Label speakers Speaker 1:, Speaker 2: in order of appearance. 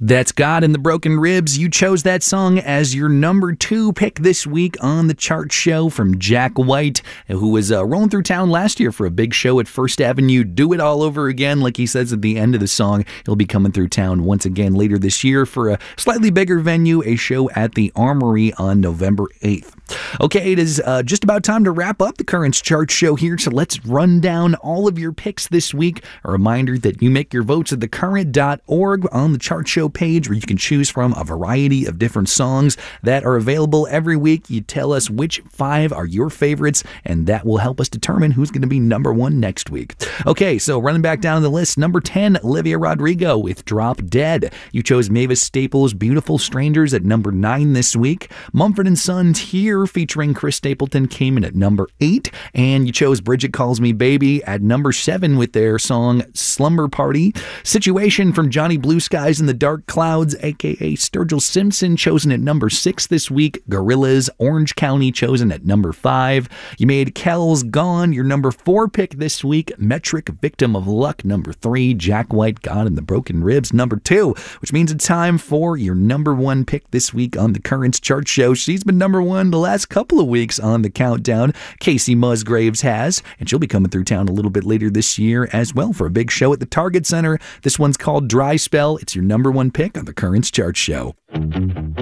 Speaker 1: That's God and the Broken Ribs. You chose that song as your number 2 pick this week on the chart show from Jack White, who was rolling through town last year for a big show at First Avenue. Do it all over again, like he says at the end of the song. He'll be coming through town once again later this year for a slightly bigger venue, a show at the Armory on November 8th. Okay, it is just about time to wrap up the Currents chart show here, so let's run down all of your picks this week. A reminder that you make your votes at thecurrent.org on the chart show page, where you can choose from a variety of different songs that are available every week. You tell us which 5 are your favorites, and that will help us determine who's going to be number 1 next week. Okay, so running back down the list, number 10, Olivia Rodrigo with Drop Dead. You chose Mavis Staples' Beautiful Strangers at number 9 this week. Mumford & Sons Here featuring Chris Stapleton came in at number 8, and you chose Bridget Calls Me Baby at number 7 with their song Slumber Party. Situation from Johnny Blue Skies and the Dark Clouds, aka Sturgill Simpson, chosen at number 6 this week. Gorillaz, Orange County, chosen at number 5. You made Kells Gone your number 4 pick this week. Metric, Victim of Luck, number 3. Jack White, God and the Broken Ribs, number 2, which means it's time for your number 1 pick this week on the Currents chart show. She's been number 1 the last couple of weeks on the countdown. Casey Musgraves has, and she'll be coming through town a little bit later this year as well for a big show at the Target Center. This one's called Dry Spell. It's your number 1 pick on the Currents chart show.